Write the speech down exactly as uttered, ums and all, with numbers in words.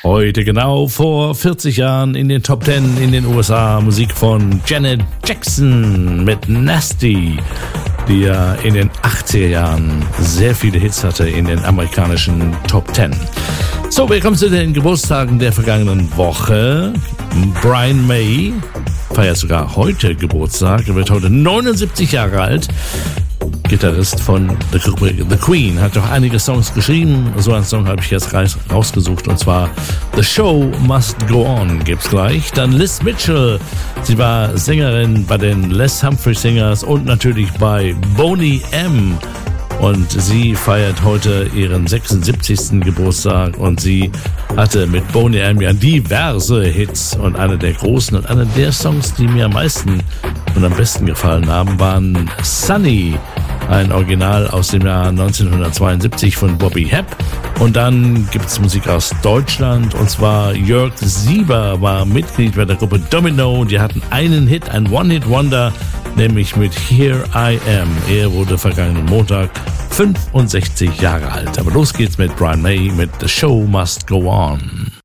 Heute genau vor vierzig Jahren in den Top Ten in den U S A Musik von Janet Jackson mit Nasty, die ja in den achtziger Jahren sehr viele Hits hatte in den amerikanischen Top Ten. So, willkommen zu den Geburtstagen der vergangenen Woche. Brian May feiert sogar heute Geburtstag, er wird heute neunundsiebzig Jahre alt. Gitarrist von The, The Queen, hat doch einige Songs geschrieben. So einen Song habe ich jetzt rausgesucht, und zwar The Show Must Go On gibt's gleich. Dann Liz Mitchell, sie war Sängerin bei den Les Humphrey Singers und natürlich bei Boney M. Und sie feiert heute ihren sechsundsiebzigsten Geburtstag, und sie hatte mit Boney M ja diverse Hits, und einer der großen und einer der Songs, die mir am meisten und am besten gefallen haben, waren Sunny, ein Original aus dem Jahr neunzehnhundertzweiundsiebzig von Bobby Hebb. Und dann gibt's Musik aus Deutschland, und zwar Jörg Sieber war Mitglied bei der Gruppe Domino. Die hatten einen Hit, ein One-Hit-Wonder, nämlich mit Here I Am. Er wurde vergangenen Montag fünfundsechzig Jahre alt. Aber los geht's mit Brian May mit The Show Must Go On.